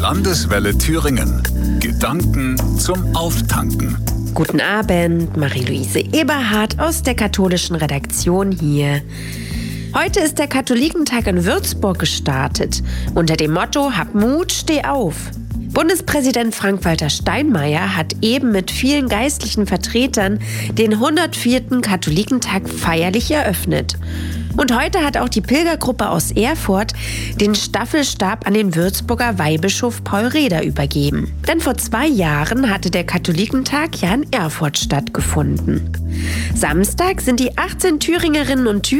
Landeswelle Thüringen. Gedanken zum Auftanken. Guten Abend, Marie-Louise Eberhardt aus der katholischen Redaktion hier. Heute ist der Katholikentag in Würzburg gestartet. Unter dem Motto Hab Mut, steh auf. Bundespräsident Frank-Walter Steinmeier hat eben mit vielen geistlichen Vertretern den 104. Katholikentag feierlich eröffnet. Und heute hat auch die Pilgergruppe aus Erfurt den Staffelstab an den Würzburger Weihbischof Paul Reder übergeben. Denn vor 2 Jahren hatte der Katholikentag ja in Erfurt stattgefunden. Samstag sind die 18 Thüringerinnen und Thüringer